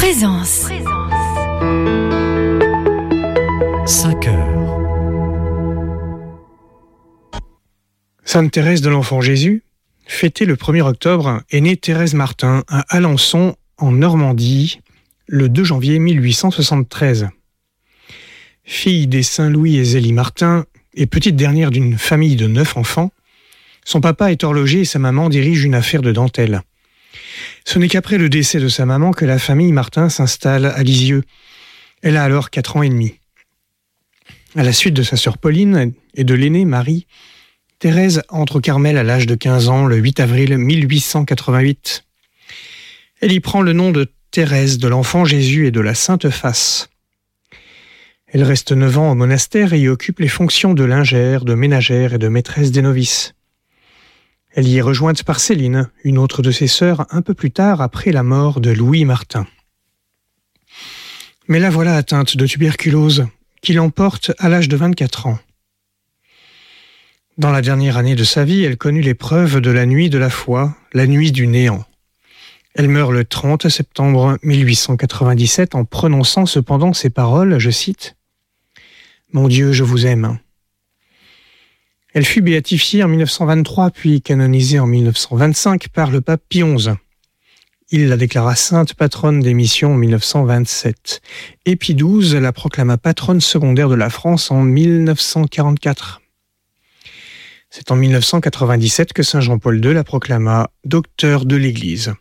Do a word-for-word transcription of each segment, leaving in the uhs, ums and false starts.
Présence. cinq heures. Sainte Thérèse de l'Enfant Jésus, fêtée le premier octobre, est née Thérèse Martin à Alençon, en Normandie, le deux janvier mille huit cent soixante-treize. Fille des saints Louis et Zélie Martin, et petite dernière d'une famille de neuf enfants, son papa est horloger et sa maman dirige une affaire de dentelle. Ce n'est qu'après le décès de sa maman que la famille Martin s'installe à Lisieux. Elle a alors quatre ans et demi. À la suite de sa sœur Pauline et de l'aînée Marie, Thérèse entre au Carmel à l'âge de quinze ans le huit avril mille huit cent quatre-vingt-huit. Elle y prend le nom de Thérèse de l'Enfant Jésus et de la Sainte Face. Elle reste neuf ans au monastère et y occupe les fonctions de lingère, de ménagère et de maîtresse des novices. Elle y est rejointe par Céline, une autre de ses sœurs, un peu plus tard après la mort de Louis Martin. Mais la voilà atteinte de tuberculose, qui l'emporte à l'âge de vingt-quatre ans. Dans la dernière année de sa vie, elle connut l'épreuve de la nuit de la foi, la nuit du néant. Elle meurt le trente septembre mille huit cent quatre-vingt-dix-sept en prononçant cependant ces paroles, je cite « Mon Dieu, je vous aime ». Elle fut béatifiée en mille neuf cent vingt-trois, puis canonisée en mille neuf cent vingt-cinq par le pape Pie onze. Il la déclara sainte patronne des missions en mille neuf cent vingt-sept. Et Pie douze la proclama patronne secondaire de la France en mille neuf cent quarante-quatre. C'est en mille neuf cent quatre-vingt-dix-sept que saint Jean-Paul deux la proclama docteur de l'Église.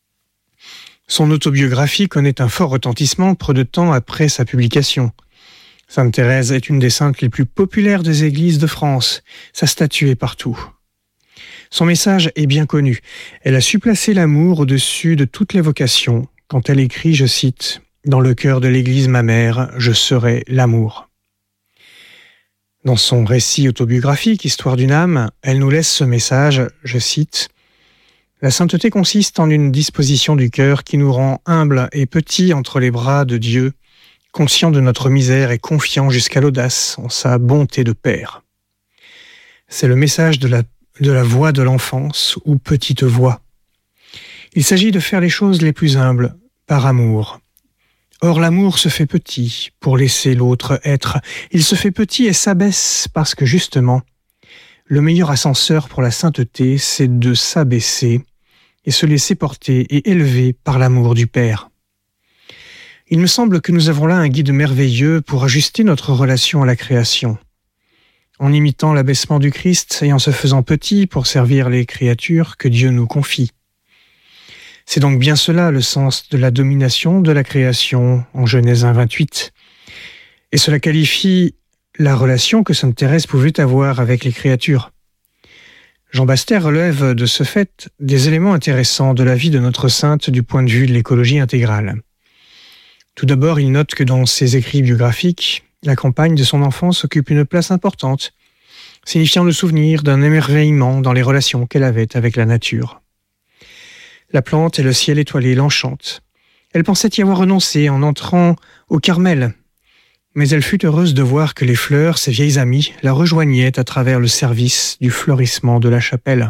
Son autobiographie connaît un fort retentissement peu de temps après sa publication. Sainte Thérèse est une des saintes les plus populaires des églises de France. Sa statue est partout. Son message est bien connu. Elle a su placer l'amour au-dessus de toutes les vocations quand elle écrit, je cite, « Dans le cœur de l'église ma mère, je serai l'amour ». Dans son récit autobiographique, Histoire d'une âme, elle nous laisse ce message, je cite, « La sainteté consiste en une disposition du cœur qui nous rend humbles et petits entre les bras de Dieu, conscient de notre misère et confiant jusqu'à l'audace en sa bonté de Père. » C'est le message de la, de la voix de l'enfance ou petite voix. Il s'agit de faire les choses les plus humbles, par amour. Or l'amour se fait petit pour laisser l'autre être. Il se fait petit et s'abaisse parce que justement, le meilleur ascenseur pour la sainteté, c'est de s'abaisser et se laisser porter et élever par l'amour du Père. Il me semble que nous avons là un guide merveilleux pour ajuster notre relation à la création. En imitant l'abaissement du Christ et en se faisant petit pour servir les créatures que Dieu nous confie. C'est donc bien cela le sens de la domination de la création en Genèse un vingt-huit. Et cela qualifie la relation que sainte Thérèse pouvait avoir avec les créatures. Jean Baster relève de ce fait des éléments intéressants de la vie de notre sainte du point de vue de l'écologie intégrale. Tout d'abord, il note que dans ses écrits biographiques, la campagne de son enfance occupe une place importante, signifiant le souvenir d'un émerveillement dans les relations qu'elle avait avec la nature. La plante et le ciel étoilé l'enchantent. Elle pensait y avoir renoncé en entrant au Carmel, mais elle fut heureuse de voir que les fleurs, ses vieilles amies, la rejoignaient à travers le service du fleurissement de la chapelle.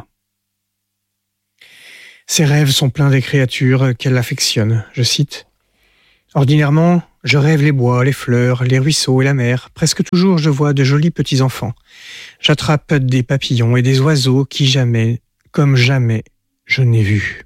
Ses rêves sont pleins des créatures qu'elle affectionne, je cite. Ordinairement, je rêve les bois, les fleurs, les ruisseaux et la mer. Presque toujours, je vois de jolis petits-enfants. J'attrape des papillons et des oiseaux qui jamais, comme jamais, je n'ai vu.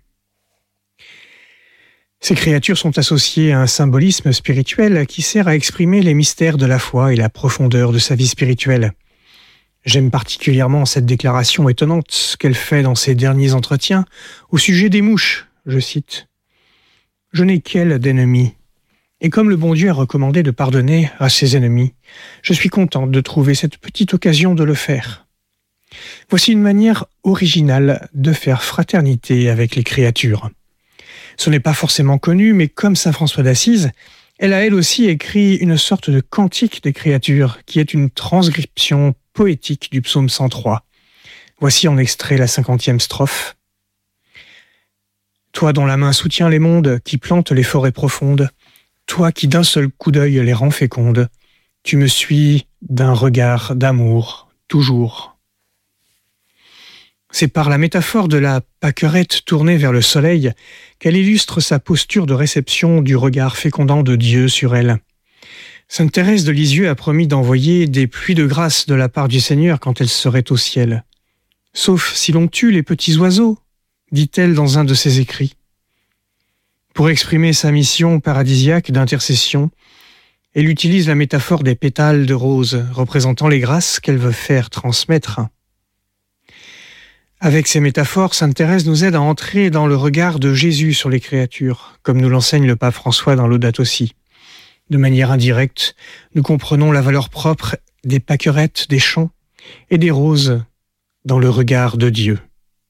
Ces créatures sont associées à un symbolisme spirituel qui sert à exprimer les mystères de la foi et la profondeur de sa vie spirituelle. J'aime particulièrement cette déclaration étonnante qu'elle fait dans ses derniers entretiens au sujet des mouches, je cite. « Je n'ai qu'elle d'ennemis. Et comme le bon Dieu a recommandé de pardonner à ses ennemis, je suis contente de trouver cette petite occasion de le faire. Voici une manière originale de faire fraternité avec les créatures. Ce n'est pas forcément connu, mais comme saint François d'Assise, elle a elle aussi écrit une sorte de cantique des créatures, qui est une transcription poétique du psaume cent trois. Voici en extrait la cinquantième strophe. « Toi dont la main soutient les mondes, qui plante les forêts profondes, toi qui d'un seul coup d'œil les rends fécondes, tu me suis d'un regard d'amour toujours. » C'est par la métaphore de la pâquerette tournée vers le soleil qu'elle illustre sa posture de réception du regard fécondant de Dieu sur elle. Sainte Thérèse de Lisieux a promis d'envoyer des pluies de grâce de la part du Seigneur quand elle serait au ciel. « Sauf si l'on tue les petits oiseaux », dit-elle dans un de ses écrits. Pour exprimer sa mission paradisiaque d'intercession, elle utilise la métaphore des pétales de rose, représentant les grâces qu'elle veut faire transmettre. Avec ces métaphores, Sainte Thérèse nous aide à entrer dans le regard de Jésus sur les créatures, comme nous l'enseigne le pape François dans Laudato Si. De manière indirecte, nous comprenons la valeur propre des pâquerettes, des champs et des roses dans le regard de Dieu.